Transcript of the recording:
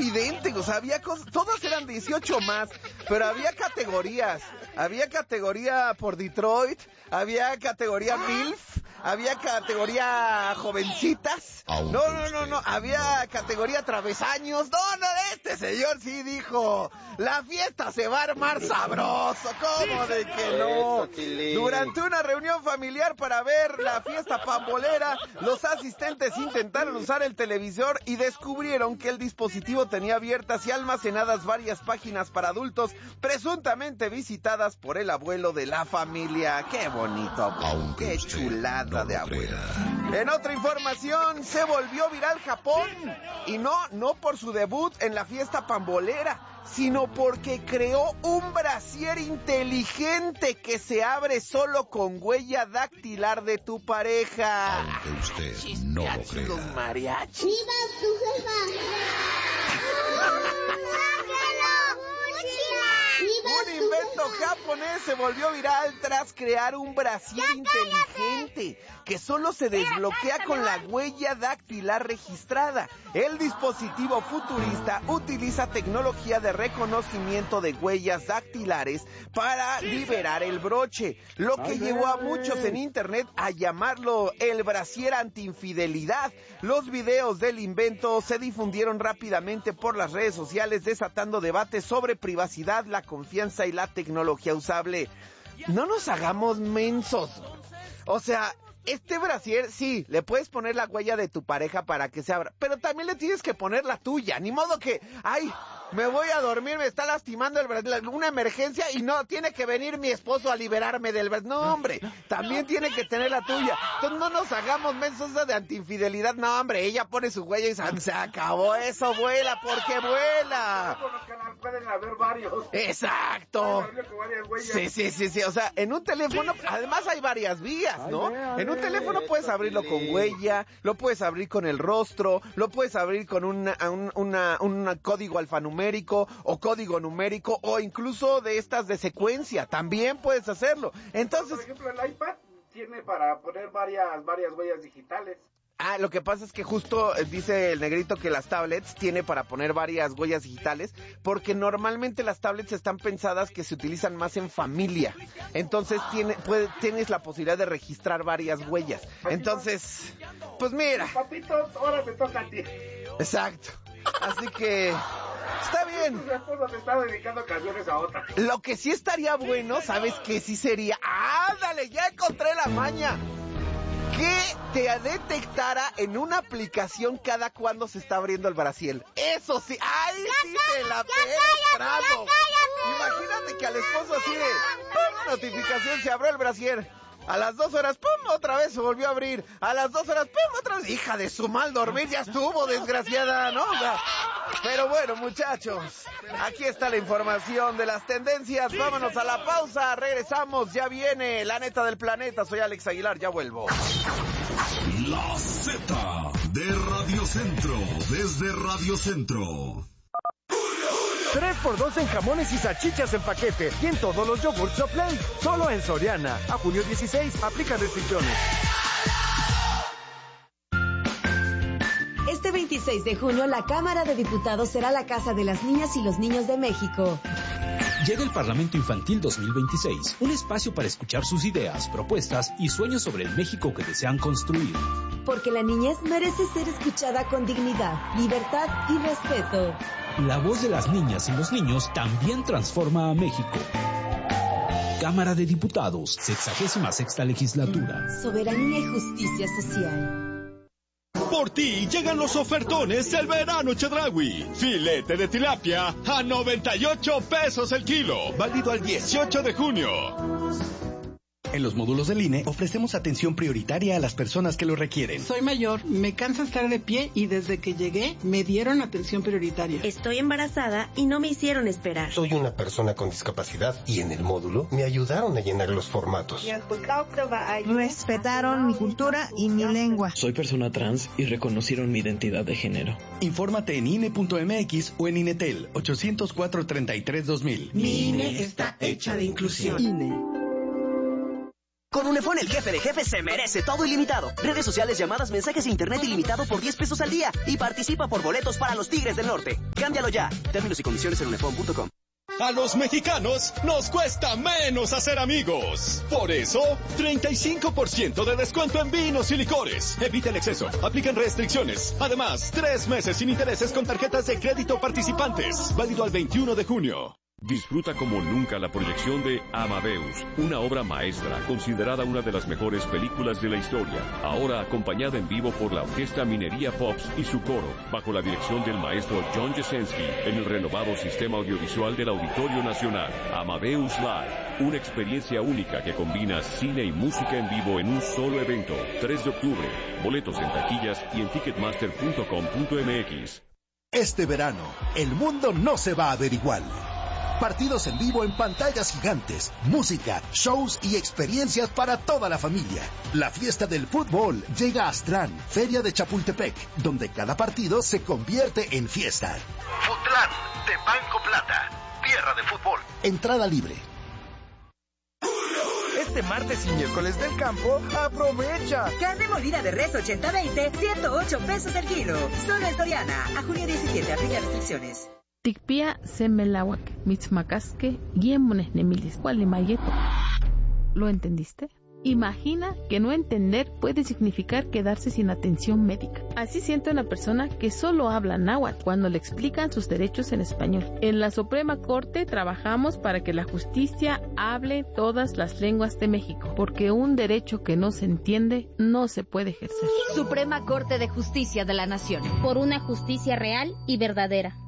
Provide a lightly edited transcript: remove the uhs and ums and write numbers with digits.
evidente, o sea, había cosas, todas eran 18 más, pero había categorías. Había categoría por Detroit, había categoría MILF, había categoría jovencitas. No, había categoría travesaños. No, este señor sí dijo, la fiesta se va a armar sabroso. ¿Cómo de que no? Durante una reunión familiar para ver la fiesta pambolera, los asistentes intentaron usar el televisor y descubrieron que el dispositivo tenía abiertas y almacenadas varias páginas para adultos, presuntamente visitadas por el abuelo de la familia. ¡Qué bonito! ¡Qué chulada de abuelo! En otra información, se volvió viral Japón. Y no por su debut en la fiesta pambolera, sino porque creó un brasier inteligente que se abre solo con huella dactilar de tu pareja. Aunque usted no lo crea. Los mariachis. ¡Viva tu jefa! Un invento japonés se volvió viral tras crear un brasier inteligente que solo se desbloquea con la huella dactilar registrada. El dispositivo futurista utiliza tecnología de reconocimiento de huellas dactilares para liberar el broche, lo que llevó a muchos en internet a llamarlo el brasier antiinfidelidad. Los videos del invento se difundieron rápidamente por las redes sociales, desatando debates sobre privacidad, la confianza y la tecnología usable. No nos hagamos mensos. O sea, este brasier, sí, le puedes poner la huella de tu pareja para que se abra, pero también le tienes que poner la tuya. Ni modo que, ay, me voy a dormir, me está lastimando el brasier, una emergencia y no, tiene que venir mi esposo a liberarme del brasier. No, hombre, también tiene que tener la tuya. Entonces no nos hagamos mensos de antiinfidelidad. No, hombre, ella pone su huella y se acabó eso, vuela, porque vuela. Pueden haber varios. Exacto. Sí, o sea, en un teléfono, además hay varias vías, ¿no? En un teléfono puedes abrirlo con huella, lo puedes abrir con el rostro, lo puedes abrir con un código alfanumérico o código numérico o incluso de estas de secuencia, también puedes hacerlo. Entonces, por ejemplo, el iPad tiene para poner varias huellas digitales. Lo que pasa es que justo dice el negrito que las tablets tiene para poner varias huellas digitales, porque normalmente las tablets están pensadas que se utilizan más en familia. Entonces tienes la posibilidad de registrar varias huellas. Entonces, pues mira. Papito, ahora me toca a ti. Exacto. Así que está bien. Tu esposa te está dedicando canciones a otra. Lo que sí estaría bueno, ¿sabes qué sí sería? ¡Ándale! Ya encontré la maña. Que te detectara en una aplicación cada cuando se está abriendo el brasier. Eso sí, ¡ay, sí te la pestrado! Imagínate que al esposo así de ¡pum! Notificación, se abrió el brasier. A las 2 horas, ¡pum! Otra vez se volvió a abrir. A las 2 horas, ¡pum! Otra vez. Hija de su mal dormir, ya estuvo, desgraciada, ¿no? Pero bueno, muchachos, aquí está la información de las tendencias. Vámonos a la pausa, regresamos, ya viene la neta del planeta. Soy Alex Aguilar, ya vuelvo. La Z de Radio Centro, desde Radio Centro. 3x2 en jamones y salchichas en paquete y en todos los yogurts Yoplait. Solo en Soriana. A junio 16, aplica restricciones. Este 26 de junio, la Cámara de Diputados será la casa de las niñas y los niños de México. Llega el Parlamento Infantil 2026, un espacio para escuchar sus ideas, propuestas y sueños sobre el México que desean construir. Porque la niñez merece ser escuchada con dignidad, libertad y respeto. La voz de las niñas y los niños también transforma a México. Cámara de Diputados, 66ª legislatura. Soberanía y justicia social. Por ti llegan los ofertones del verano Chedraui. Filete de tilapia a 98 pesos el kilo. Válido al 18 de junio. En los módulos del INE ofrecemos atención prioritaria a las personas que lo requieren. Soy mayor, me cansa estar de pie y desde que llegué me dieron atención prioritaria. Estoy embarazada y no me hicieron esperar. Soy una persona con discapacidad y en el módulo me ayudaron a llenar los formatos. Respetaron mi cultura y mi lengua. Soy persona trans y reconocieron mi identidad de género. Infórmate en INE.mx o en INETEL 804-33-2000. Mi INE está hecha de inclusión. INE. Con Unifón, el jefe de jefes se merece todo ilimitado. Redes sociales, llamadas, mensajes e internet ilimitado por 10 pesos al día. Y participa por boletos para los Tigres del Norte. Cámbialo ya. Términos y condiciones en unifón.com. A los mexicanos nos cuesta menos hacer amigos. Por eso, 35% de descuento en vinos y licores. Evita el exceso. Aplican restricciones. Además, 3 meses sin intereses con tarjetas de crédito participantes. Válido al 21 de junio. Disfruta como nunca la proyección de Amadeus, una obra maestra considerada una de las mejores películas de la historia, ahora acompañada en vivo por la Orquesta Minería Pops y su coro, bajo la dirección del maestro John Jasenski, en el renovado sistema audiovisual del Auditorio Nacional. Amadeus Live, una experiencia única que combina cine y música en vivo en un solo evento. 3 de octubre, boletos en taquillas y en ticketmaster.com.mx. Este verano, el mundo no se va a ver igual. Partidos en vivo en pantallas gigantes, música, shows y experiencias para toda la familia. La fiesta del fútbol llega a Astrán, Feria de Chapultepec, donde cada partido se convierte en fiesta. Futlán, de Banco Plata, tierra de fútbol. Entrada libre. Este martes y miércoles del campo, aprovecha. Carne molida de res 80-20, 108 pesos el kilo. Solo en Soriana. A junio 17, aplica restricciones. Tikpia semelawak, mitzmacasque, guiemones nemilis, cualimayeto. ¿Lo entendiste? Imagina que no entender puede significar quedarse sin atención médica. Así siente una persona que solo habla náhuatl cuando le explican sus derechos en español. En la Suprema Corte trabajamos para que la justicia hable todas las lenguas de México, porque un derecho que no se entiende no se puede ejercer. Suprema Corte de Justicia de la Nación. Por una justicia real y verdadera.